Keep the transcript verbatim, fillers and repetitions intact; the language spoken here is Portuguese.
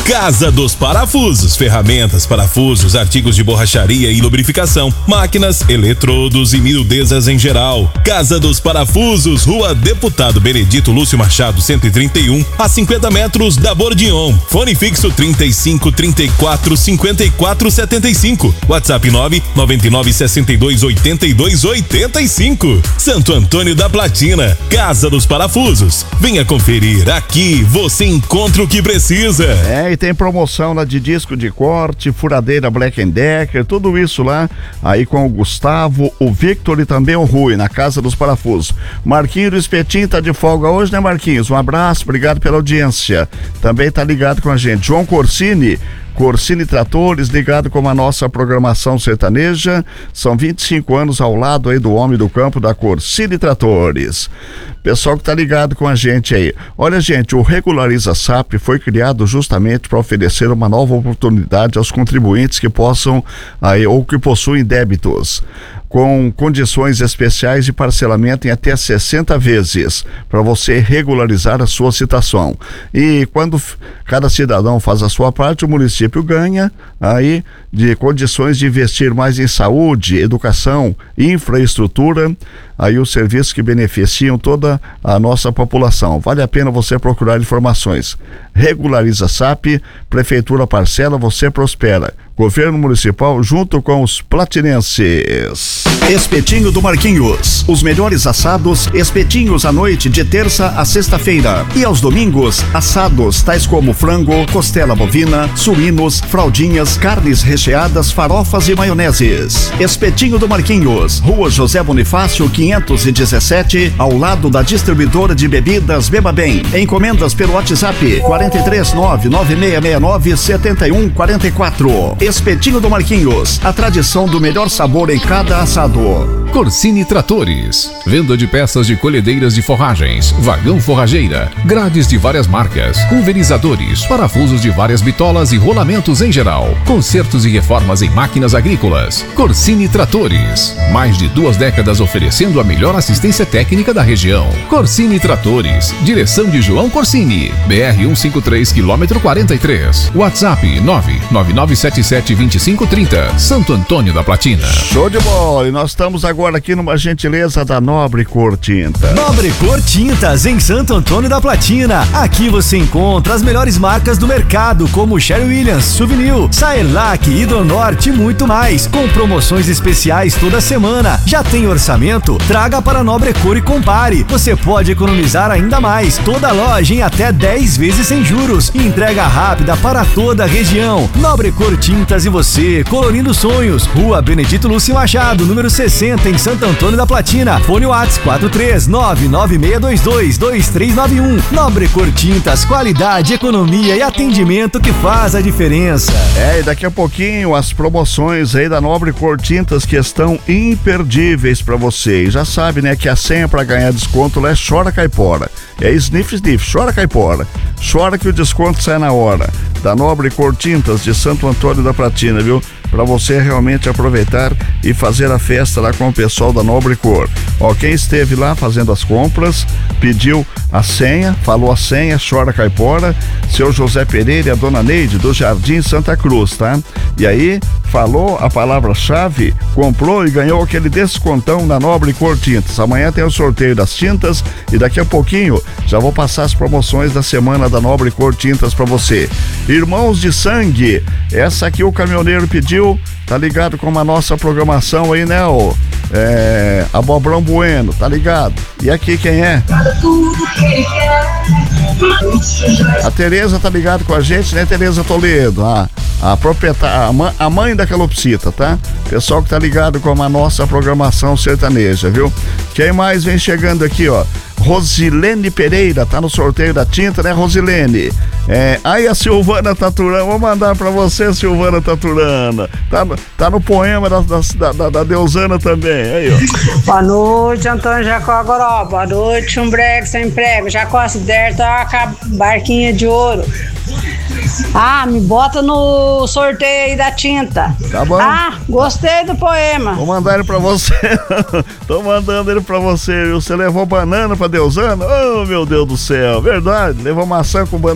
Casa dos Parafusos, ferramentas, parafusos, artigos de borracharia e lubrificação, máquinas, eletrodos e miudezas em geral. Casa dos Parafusos, Rua Deputado Benedito Lúcio Machado, cento e trinta e um, a cinquenta metros da Bordion. Fone fixo trinta e cinco, trinta e quatro, cinquenta e quatro, setenta e cinco. WhatsApp nove nove nove, sessenta e dois, oitenta e dois, oitenta e cinco. Santo Antônio da Platina, Casa dos Parafusos. Venha conferir, aqui você encontra o que precisa. É, e tem promoção lá de disco de corte, furadeira Black and Decker, tudo isso lá, aí com o Gustavo, o Victor e também o Rui, na Casa dos Parafusos. Marquinhos do Espetinho tá de folga hoje, né, Marquinhos? Um abraço, obrigado pela audiência. Também tá ligado com a gente. João Corsini, Corsini Tratores, ligado com a nossa programação sertaneja. São vinte e cinco anos ao lado aí do homem do campo da Corsini Tratores. Pessoal que tá ligado com a gente aí. Olha, gente, o Regulariza S A P foi criado justamente para oferecer uma nova oportunidade aos contribuintes que possam aí, ou que possuem débitos, com condições especiais de parcelamento em até sessenta vezes, para você regularizar a sua situação. E quando cada cidadão faz a sua parte, o município ganha aí de condições de investir mais em saúde, educação, infraestrutura, aí os serviços que beneficiam toda a nossa população. Vale a pena você procurar informações. Regulariza S A P, Prefeitura parcela, você prospera. Governo Municipal junto com os platinenses. Espetinho do Marquinhos. Os melhores assados, espetinhos à noite de terça a sexta-feira. E aos domingos, assados tais como frango, costela bovina, suínos, fraldinhas, carnes recheadas, farofas e maioneses. Espetinho do Marquinhos, Rua José Bonifácio, quinhentos e dezessete, ao lado da distribuidora de bebidas Beba Bem. Encomendas pelo WhatsApp quarenta e três, nove nove seis seis nove, sete um quatro quatro. Espetinho do Marquinhos, a tradição do melhor sabor em cada assado. Corsini Tratores, venda de peças de colhedeiras de forragens, vagão forrageira, grades de várias marcas, pulverizadores, parafusos de várias bitolas e rolamentos em geral, consertos e reformas em máquinas agrícolas. Corsini Tratores, mais de duas décadas oferecendo a melhor assistência técnica da região. Corsini Tratores, direção de João Corsini, B R cento e cinquenta e três, quilômetro quarenta e três. WhatsApp nove nove nove sete sete, dois cinco três zero, Santo Antônio da Platina. Show de bola! E nós estamos agora aqui numa gentileza da Nobre Cor Tinta. Nobre Cor Tintas, em Santo Antônio da Platina. Aqui você encontra as melhores marcas do mercado, como Sherry Williams, Souvenir, Saerlac, Hidronorte e muito mais, com promoções especiais toda semana. Já tem orçamento? Traga para Nobre Cor e compare. Você pode economizar ainda mais. Toda loja em até dez vezes sem juros. Entrega rápida para toda a região. Nobre Cor Tintas e você, colorindo sonhos. Rua Benedito Lúcio Machado, número sessenta, em Santo Antônio da Platina. Fone WhatsApp quatro três nove nove seis dois dois, dois três nove um. Nobre Cor Tintas, qualidade, economia e atendimento que faz a diferença. É, e daqui a pouquinho as promoções aí da Nobre Cor Tintas que estão imperdíveis para vocês. Já sabe, né, que a senha para ganhar desconto lá é Chora Caipora. É sniff, sniff, chora caipora. Chora que o desconto sai na hora. Da Nobre Cor Tintas de Santo Antônio da Platina, viu? Para você realmente aproveitar e fazer a festa lá com o pessoal da Nobre Cor. Ó, quem esteve lá fazendo as compras, pediu a senha, falou a senha, Chora Caipora, seu José Pereira e a dona Neide do Jardim Santa Cruz, tá? E aí, falou a palavra-chave, comprou e ganhou aquele descontão na Nobre Cor Tintas. Amanhã tem o sorteio das tintas e daqui a pouquinho já vou passar as promoções da semana da Nobre Cor Tintas para você. Irmãos de Sangue, essa aqui o caminhoneiro pediu, tá ligado com a nossa programação aí, né, ô? É, Abobrão Bueno, tá ligado? E aqui quem é? A Tereza tá ligado com a gente, né, Tereza Toledo? A, a proprietária, a, mãe, a mãe da calopsita, tá? Pessoal que tá ligado com a nossa programação sertaneja, viu? Quem mais vem chegando aqui, ó? Rosilene Pereira, tá no sorteio da tinta, né, Rosilene? É, aí a Silvana Taturana, vou mandar pra você, Silvana Taturana. Tá, tá no poema da, da, da, da Deusana também, aí, ó. Boa noite, Antônio Jacó Goró. Boa noite, um brego sem prego. Jacó Siderto, a barquinha de ouro. Ah, me bota no sorteio aí da tinta. Tá bom. Ah, gostei do poema. Vou mandar ele pra você. Tô mandando ele pra você, viu? Você levou banana pra Deusana? Oh, meu Deus do céu, verdade. Levou maçã com banana.